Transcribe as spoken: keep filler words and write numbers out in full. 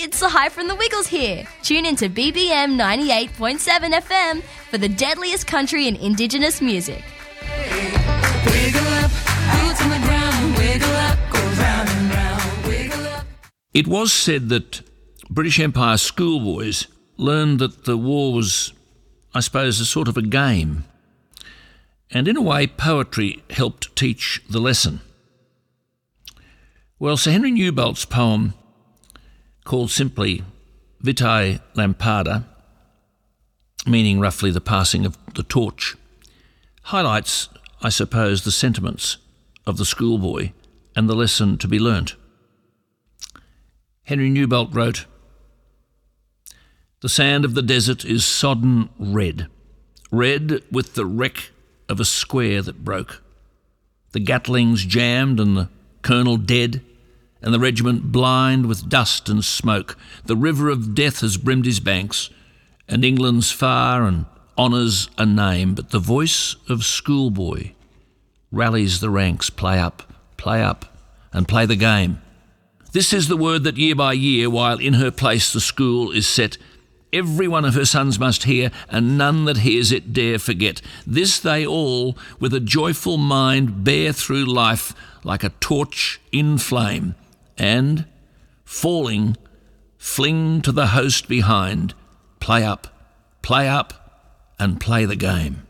it's the High from the Wiggles here. Tune into B B M ninety-eight point seven F M for the deadliest country and Indigenous music. Wiggle up, boots on the ground, wiggle up, go round and round, wiggle up. It was said that British Empire schoolboys learned that the war was, I suppose, a sort of a game. And in a way, poetry helped teach the lesson. Well, Sir Henry Newbolt's poem, called simply Vitae Lampada, meaning roughly the passing of the torch, highlights, I suppose, the sentiments of the schoolboy and the lesson to be learnt. Henry Newbolt wrote, "The sand of the desert is sodden red, red with the wreck of a square that broke. The Gatlings jammed and the colonel dead, and the regiment blind with dust and smoke. The river of death has brimmed his banks, and England's far and honour's a name, but the voice of schoolboy rallies the ranks, play up, play up, and play the game. This is the word that year by year, while in her place the school is set, every one of her sons must hear, and none that hears it dare forget. This they all, with a joyful mind, bear through life like a torch in flame, and, falling, fling to the host behind, play up, play up, and play the game."